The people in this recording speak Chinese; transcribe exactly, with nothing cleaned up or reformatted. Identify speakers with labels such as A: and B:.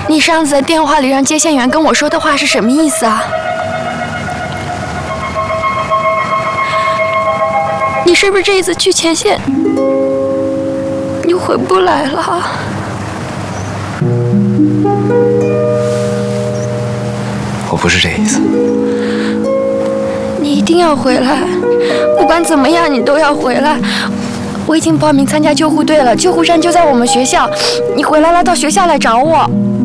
A: 你上次在电话里让接线员跟我说的话是什么意思啊？你是不是这一次去前线，你回不来了？
B: 我不是这意思。
A: 你一定要回来，不管怎么样，你都要回来。我已经报名参加救护队了，救护站就在我们学校，你回来了，到学校来找我。